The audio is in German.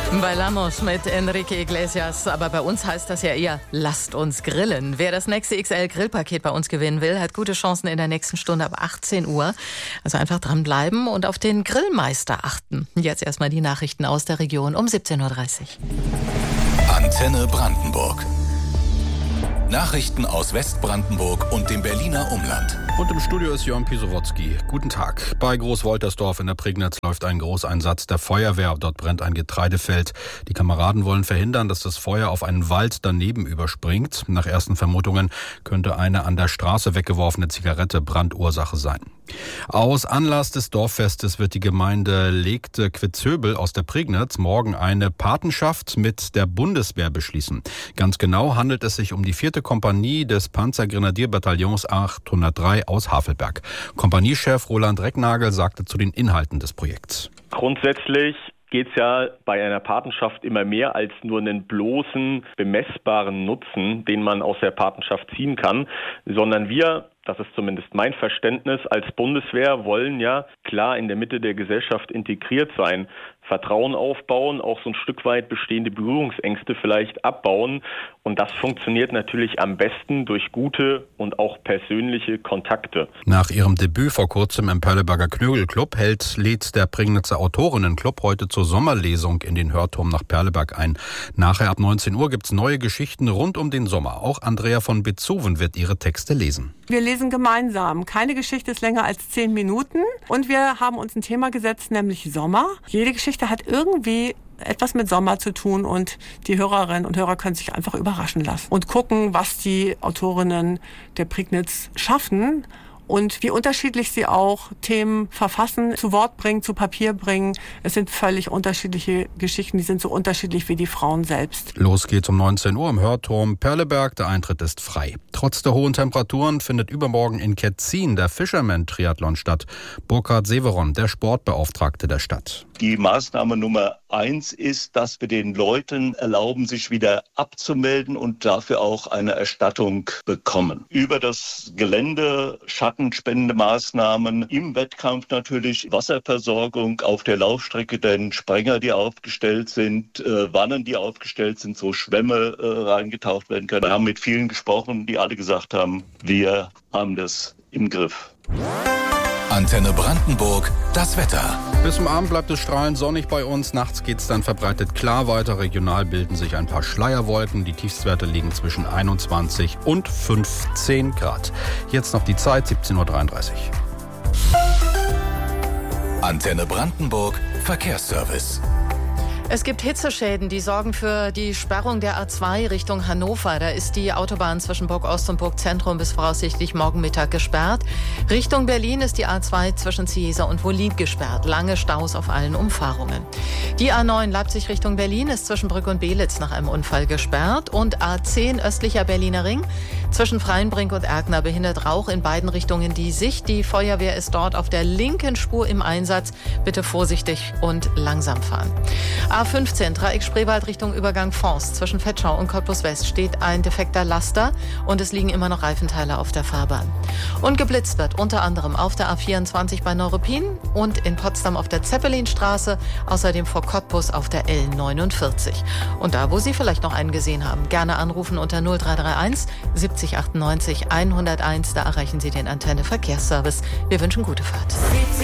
Bailamos mit Enrique Iglesias, aber bei uns heißt das ja eher, lasst uns grillen. Wer das nächste XL-Grillpaket bei uns gewinnen will, hat gute Chancen in der nächsten Stunde ab 18 Uhr. Also einfach dranbleiben und auf den Grillmeister achten. Jetzt erstmal die Nachrichten aus der Region um 17.30 Uhr. Antenne Brandenburg. Nachrichten aus Westbrandenburg und dem Berliner Umland. Und im Studio ist Jörn Pisowotzki. Guten Tag. Bei Großwoltersdorf in der Prignitz läuft ein Großeinsatz der Feuerwehr. Dort brennt ein Getreidefeld. Die Kameraden wollen verhindern, dass das Feuer auf einen Wald daneben überspringt. Nach ersten Vermutungen könnte eine an der Straße weggeworfene Zigarette Brandursache sein. Aus Anlass des Dorffestes wird die Gemeinde Legte-Quitzhöbel aus der Prignitz morgen eine Patenschaft mit der Bundeswehr beschließen. Ganz genau handelt es sich um die 4. Kompanie des Panzergrenadierbataillons 803 aus Havelberg. Kompaniechef Roland Recknagel sagte zu den Inhalten des Projekts. Grundsätzlich geht es ja bei einer Patenschaft immer mehr als nur einen bloßen, bemessbaren Nutzen, den man aus der Patenschaft ziehen kann, sondern wir, das ist zumindest mein Verständnis, als Bundeswehr wollen ja klar in der Mitte der Gesellschaft integriert sein, Vertrauen aufbauen, auch so ein Stück weit bestehende Berührungsängste vielleicht abbauen. Und das funktioniert natürlich am besten durch gute und auch persönliche Kontakte. Nach ihrem Debüt vor kurzem im Perleberger Knögelclub lädt der Prignitzer Autorinnenclub heute zur Sommerlesung in den Hörturm nach Perleberg ein. Nachher ab 19 Uhr gibt's neue Geschichten rund um den Sommer. Auch Andrea von Beethoven wird ihre Texte lesen. Wir lesen gemeinsam. Keine Geschichte ist länger als 10 Minuten. Und wir haben uns ein Thema gesetzt, nämlich Sommer. Jede Geschichte hat irgendwie etwas mit Sommer zu tun und die Hörerinnen und Hörer können sich einfach überraschen lassen und gucken, was die Autorinnen der Prignitz schaffen und wie unterschiedlich sie auch Themen verfassen, zu Wort bringen, zu Papier bringen. Es sind völlig unterschiedliche Geschichten, die sind so unterschiedlich wie die Frauen selbst. Los geht's um 19 Uhr im Hörturm Perleberg. Der Eintritt ist frei. Trotz der hohen Temperaturen findet übermorgen in Ketzin der Fisherman-Triathlon statt. Burkhard Severon, der Sportbeauftragte der Stadt. Die Maßnahme Nummer 1 ist, dass wir den Leuten erlauben, sich wieder abzumelden und dafür auch eine Erstattung bekommen. Über das Gelände schattenspendende Maßnahmen, im Wettkampf natürlich Wasserversorgung auf der Laufstrecke, denn Sprenger, die aufgestellt sind, Wannen, die aufgestellt sind, so Schwämme reingetaucht werden können. Wir haben mit vielen gesprochen, die alle gesagt haben, wir haben das im Griff. Antenne Brandenburg, das Wetter. Bis zum Abend bleibt es strahlend sonnig bei uns. Nachts geht's dann verbreitet klar weiter. Regional bilden sich ein paar Schleierwolken. Die Tiefstwerte liegen zwischen 21 und 15 Grad. Jetzt noch die Zeit, 17.33 Uhr. Antenne Brandenburg, Verkehrsservice. Es gibt Hitzeschäden, die sorgen für die Sperrung der A2 Richtung Hannover. Da ist die Autobahn zwischen Burg Ost und Burg Zentrum bis voraussichtlich morgen Mittag gesperrt. Richtung Berlin ist die A2 zwischen Ciesa und Wollin gesperrt. Lange Staus auf allen Umfahrungen. Die A9 Leipzig Richtung Berlin ist zwischen Brück und Belitz nach einem Unfall gesperrt. Und A10 östlicher Berliner Ring zwischen Freienbrink und Erkner behindert Rauch in beiden Richtungen die Sicht. Die Feuerwehr ist dort auf der linken Spur im Einsatz. Bitte vorsichtig und langsam fahren. A15 Dreieck Spreewald Richtung Übergang Forst. Zwischen Vetschau und Cottbus West steht ein defekter Laster und es liegen immer noch Reifenteile auf der Fahrbahn. Und geblitzt wird unter anderem auf der A24 bei Neuruppin und in Potsdam auf der Zeppelinstraße, außerdem vor Cottbus auf der L49. Und da, wo Sie vielleicht noch einen gesehen haben, gerne anrufen unter 0331 70 98 101. Da erreichen Sie den Antenne Verkehrsservice. Wir wünschen gute Fahrt.